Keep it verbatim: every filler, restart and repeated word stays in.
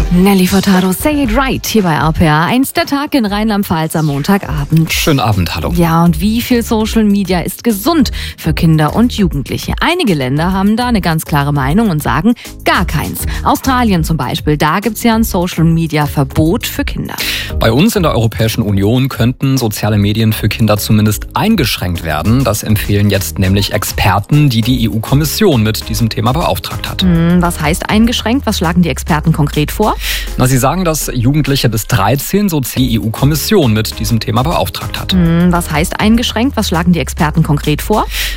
Nelly Furtado, Say It Right, hier bei R P R eins, der Tag in Rheinland-Pfalz am Montagabend. Schönen Abend, hallo. Ja, und wie viel Social Media ist gesund für Kinder und Jugendliche? Einige Länder haben da eine ganz klare Meinung und sagen gar keins. Australien zum Beispiel, da gibt's ja ein Social Media Verbot für Kinder. Bei uns in der Europäischen Union könnten soziale Medien für Kinder zumindest eingeschränkt werden. Das empfehlen jetzt nämlich Experten, die die E U-Kommission mit diesem Thema beauftragt hat. Hm, was heißt eingeschränkt? Was schlagen die Experten konkret vor? Na, sie sagen, dass Jugendliche bis dreizehn so die E U-Kommission mit diesem Thema beauftragt hat. Hm, was heißt eingeschränkt? Was schlagen die Experten konkret vor?